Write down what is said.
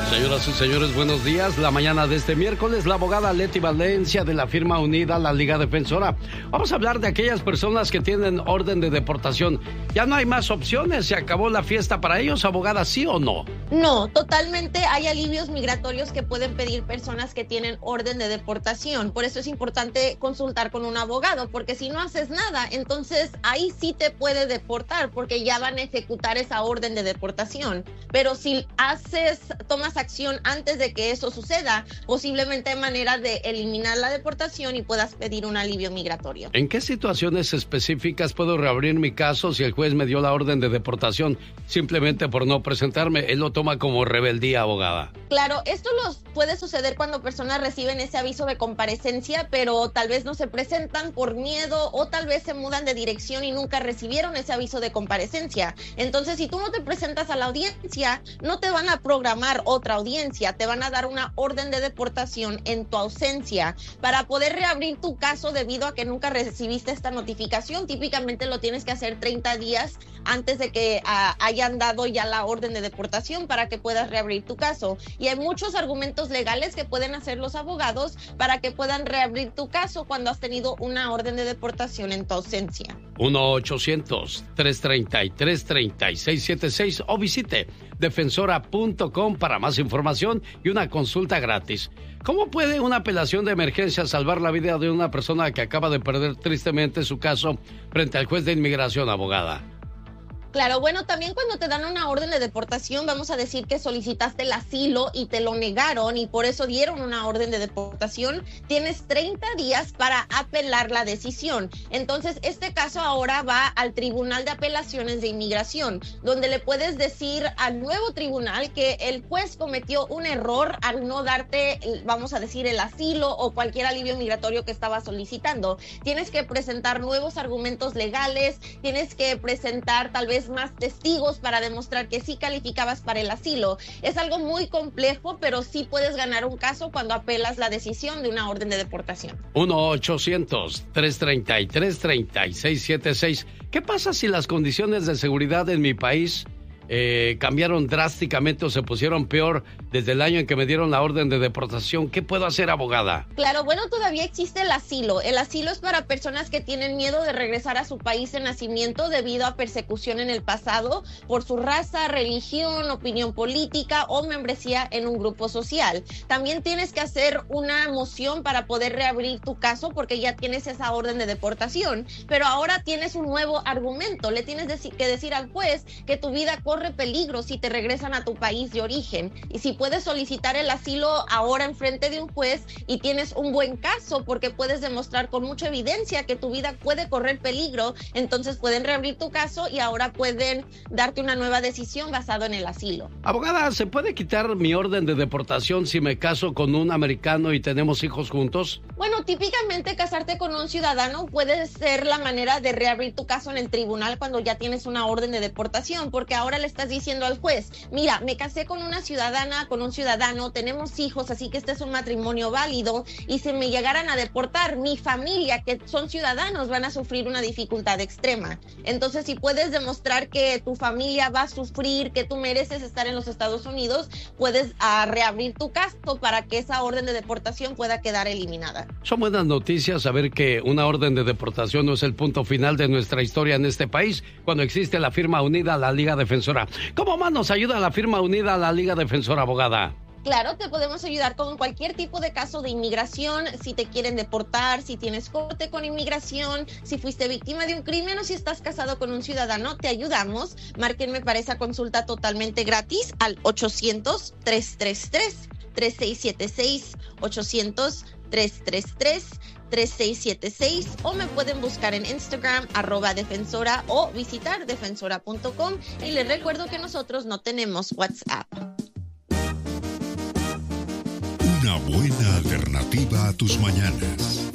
Señoras y señores, buenos días. La mañana de este miércoles, la abogada Leti Valencia de la firma Unida, la Liga Defensora. Vamos a hablar de aquellas personas que tienen orden de deportación. Ya no hay más opciones, se acabó la fiesta para ellos, abogada, ¿sí o no? No, totalmente hay alivios migratorios que pueden pedir personas que tienen orden de deportación. Por eso es importante consultar con un abogado, porque si no haces nada, entonces ahí sí te puede deportar, porque ya van a ejecutar esa orden de deportación. Pero si tomas acción antes de que eso suceda, posiblemente hay manera de eliminar la deportación y puedas pedir un alivio migratorio. ¿En qué situaciones específicas puedo reabrir mi caso si el juez me dio la orden de deportación simplemente por no presentarme? Él lo toma como rebeldía, abogada. Claro, esto puede suceder cuando personas reciben ese aviso de comparecencia, pero tal vez no se presentan por miedo o tal vez se mudan de dirección y nunca recibieron ese aviso de comparecencia. Entonces, si tú no te presentas a la audiencia, no te van a programar otra audiencia, te van a dar una orden de deportación en tu ausencia. Para poder reabrir tu caso debido a que nunca recibiste esta notificación, típicamente lo tienes que hacer 30 días antes de que hayan dado ya la orden de deportación para que puedas reabrir tu caso. Y hay muchos argumentos legales que pueden hacer los abogados para que puedan reabrir tu caso cuando has tenido una orden de deportación en tu ausencia. 1-800-333-3676 o visite defensora.com para más información y una consulta gratis. ¿Cómo puede una apelación de emergencia salvar la vida de una persona que acaba de perder tristemente su caso frente al juez de inmigración, abogada? Claro, bueno, también cuando te dan una orden de deportación, vamos a decir que solicitaste el asilo y te lo negaron y por eso dieron una orden de deportación, tienes 30 días para apelar la decisión. Entonces, este caso ahora va al Tribunal de Apelaciones de Inmigración, donde le puedes decir al nuevo tribunal que el juez cometió un error al no darte, vamos a decir, el asilo o cualquier alivio migratorio que estaba solicitando. Tienes que presentar nuevos argumentos legales, tienes que presentar tal vez más testigos para demostrar que sí calificabas para el asilo. Es algo muy complejo, pero sí puedes ganar un caso cuando apelas la decisión de una orden de deportación. 1-800-333-3676. ¿Qué pasa si las condiciones de seguridad en mi país cambiaron drásticamente o se pusieron peor desde el año en que me dieron la orden de deportación? ¿Qué puedo hacer, abogada? Claro, bueno, todavía existe el asilo. El asilo es para personas que tienen miedo de regresar a su país de nacimiento debido a persecución en el pasado por su raza, religión, opinión política o membresía en un grupo social. También tienes que hacer una moción para poder reabrir tu caso porque ya tienes esa orden de deportación, pero ahora tienes un nuevo argumento. Le tienes que decir al juez que tu vida corre peligro si te regresan a tu país de origen. Y si puedes solicitar el asilo ahora en frente de un juez y tienes un buen caso porque puedes demostrar con mucha evidencia que tu vida puede correr peligro, entonces pueden reabrir tu caso y ahora pueden darte una nueva decisión basado en el asilo. Abogada, ¿se puede quitar mi orden de deportación si me caso con un americano y tenemos hijos juntos? Bueno, típicamente casarte con un ciudadano puede ser la manera de reabrir tu caso en el tribunal cuando ya tienes una orden de deportación, porque ahora le estás diciendo al juez, mira, me casé con una ciudadana, con un ciudadano, tenemos hijos, así que este es un matrimonio válido, y si me llegaran a deportar, mi familia, que son ciudadanos, van a sufrir una dificultad extrema. Entonces, si puedes demostrar que tu familia va a sufrir, que tú mereces estar en los Estados Unidos, puedes reabrir tu caso para que esa orden de deportación pueda quedar eliminada. Son buenas noticias saber que una orden de deportación no es el punto final de nuestra historia en este país, cuando existe la firma unida a la Liga Defensora. ¿Cómo más nos ayuda la firma unida a la Liga Defensora, abogada? Claro, te podemos ayudar con cualquier tipo de caso de inmigración, si te quieren deportar, si tienes corte con inmigración, si fuiste víctima de un crimen o si estás casado con un ciudadano, te ayudamos. Márquenme para esa consulta totalmente gratis al 800-333-3676, 800-333-3676 o me pueden buscar en Instagram @defensora o visitar defensora.com y les recuerdo que nosotros no tenemos WhatsApp. Una buena alternativa a tus mañanas.